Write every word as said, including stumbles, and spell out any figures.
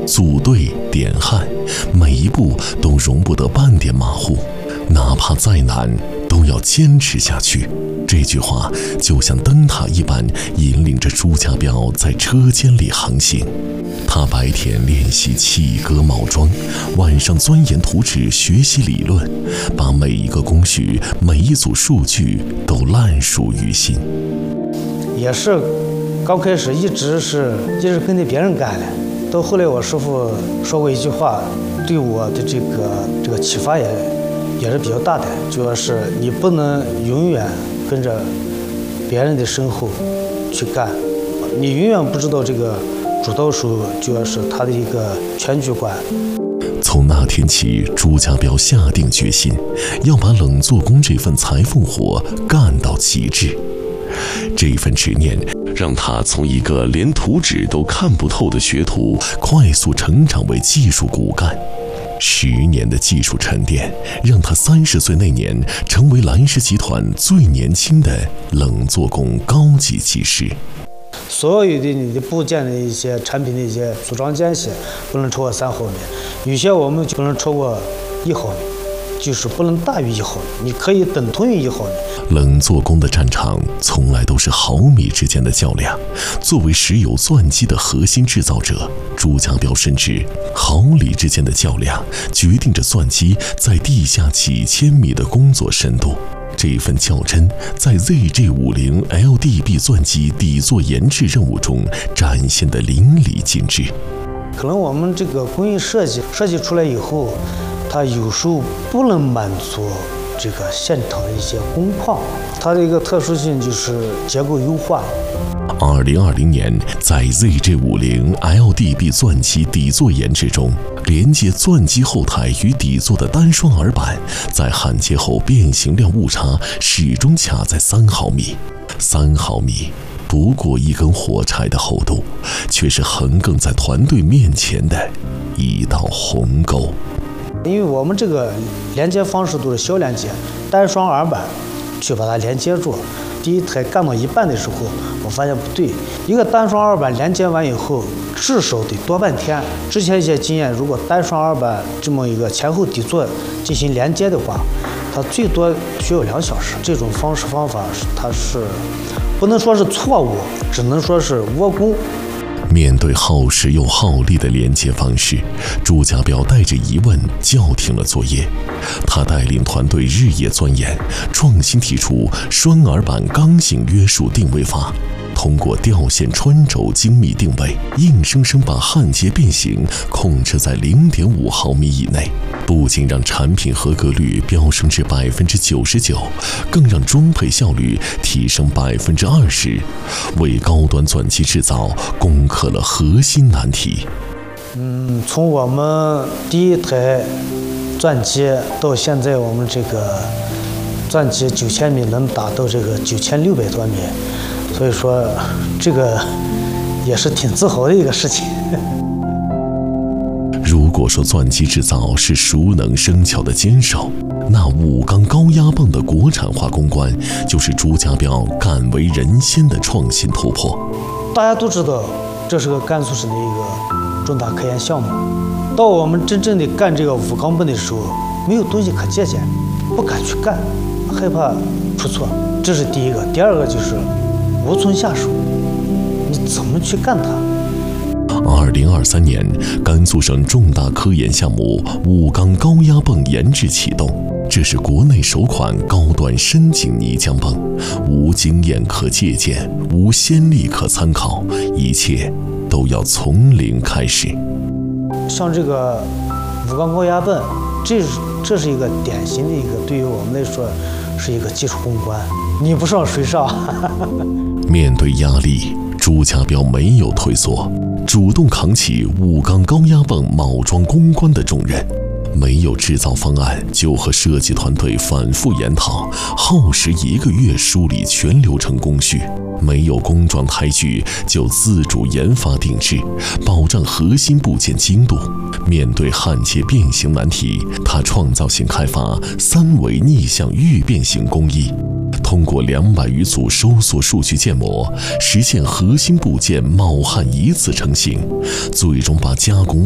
组队点焊，每一步都容不得半点马虎，哪怕再难，都要坚持下去。这句话就像灯塔一般，引领着朱家彪在车间里航行。他白天练习砌割铆桩，晚上钻研图纸学习理论，把每一个工序、每一组数据都烂熟于心。 也是刚开始一直是一直跟着别人干的，到后来我师傅说过一句话，对我的这个这个启发也也是比较大的，主要是你不能永远跟着别人的身后去干，你永远不知道这个主刀手主要是他的一个全局观。 从那天起，朱家彪下定决心要把冷做工这份裁缝活干到极致。这份执念让他从一个连图纸都看不透的学徒，快速成长为技术骨干。十年的技术沉淀，让他三十岁那年成为蓝氏集团最年轻的冷做工高级技师。 所有的你的部件的一些产品的一些组装间隙不能超过三毫米，有些我们就不能超过一毫米，就是不能大于一毫米，你可以等同于一毫米。 冷做工的战场从来都是毫米之间的较量。作为石油钻机的核心制造者，朱家彪深知毫厘之间的较量决定着钻机在地下几千米的工作深度。这份较真在 Z G 五十 L D B 钻机底座研制任务中展现得淋漓尽致。 可能我们这个工艺设计设计出来以后，它有时候不能满足这个现场的一些工况，它的一个特殊性就是结构优化。 二零二零年，在 Z G 五十 L D B 钻机底座研制中，连接钻机后台与底座的单双耳板，在焊接后变形量误差始终卡在三毫米。三毫米不过一根火柴的厚度，却是横亘在团队面前的一道鸿沟。 因为我们这个连接方式都是小连接，单双耳板去把它连接住。第一台干到一半的时候，我发现不对，一个单双耳板连接完以后，至少得多半天。之前一些经验，如果单双耳板这么一个前后底座进行连接的话，它最多需要两小时。这种方式方法，它是不能说是错误，只能说是窝工。 面对耗时又耗力的连接方式，朱家彪带着疑问叫停了作业。他带领团队日夜钻研，创新提出双耳板刚性约束定位法，通过吊线穿轴精密定位，硬生生把焊接变形控制在 零点五毫米以内，不仅让产品合格率飙升至 百分之九十九， 更让装配效率提升 百分之二十， 为高端钻机制造攻克了核心难题。 嗯，从我们第一台钻机到现在，我们这个钻机九千米能达到这个九千六百多米，所以说这个也是挺自豪的一个事情。 如果说钻机制造是熟能生巧的坚守，那五缸高压泵的国产化攻关就是朱家彪敢为人先的创新突破。 大家都知道，这是个甘肃省的一个重大科研项目。到我们真正的干这个五缸泵的时候，没有东西可借鉴，不敢去干，害怕出错，这是第一个。第二个就是无从下手，你怎么去干它？ 二零二三年，甘肃省重大科研项目五缸高压泵研制启动。这是国内首款高端深井泥浆泵，无经验可借鉴，无先例可参考，一切都要从零开始。 像这个五缸高压泵，这这是一个典型的一个，对于我们来说是一个技术攻关，你不上谁上？ 面对压力，朱家彪没有退缩，主动扛起五缸高压泵铆装攻关的重任。没有制造方案，就和设计团队反复研讨，耗时一个月梳理全流程工序。没有工状胎距，就自主研发定制，保障核心部件精度。面对焊接变形难题，他创造性开发三维逆向预变形工艺，通过两百余组收缩数据建模，实现核心部件铆焊一次成型，最终把加工